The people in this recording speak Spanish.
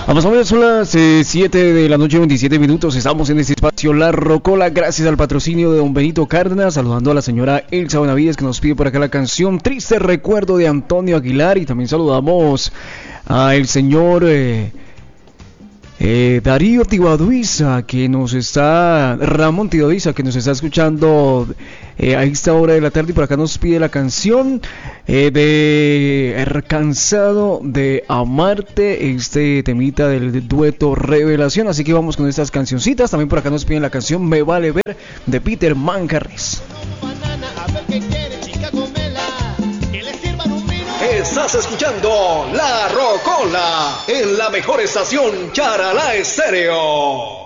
Vamos a ver, son las 7 de la noche, 27 minutos. Estamos en este espacio La Rocola, gracias al patrocinio de don Benito Cárdenas. Saludando a la señora Elsa Benavides, que nos pide por acá la canción Triste Recuerdo de Antonio Aguilar. Y también saludamos al señor Darío Tibaduiza, que nos está, Ramón Tibaduiza, que nos está escuchando a esta hora de la tarde, y por acá nos pide la canción de Cansado de Amarte, este temita del dueto Revelación. Así que vamos con estas cancioncitas. También por acá nos piden la canción Me Vale Ver de Peter Manjarres. Estás escuchando La Rocola en la mejor estación Charalá Estéreo.